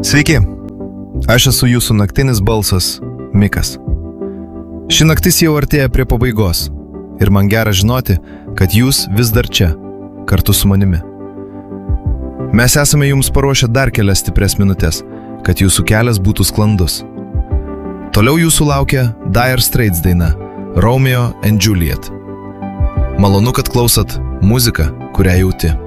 Sveiki, aš esu jūsų naktinis balsas, Mikas. Ši naktis jau artėja prie pabaigos ir man gera žinoti, kad jūs vis dar čia, kartu su manimi. Mes esame jums paruošę dar kelias stiprias minutės, kad jūsų kelias būtų sklandus. Toliau jūsų laukia Dire Straits daina Romeo and Juliet. Malonu, kad klausot muziką, kurią jauti.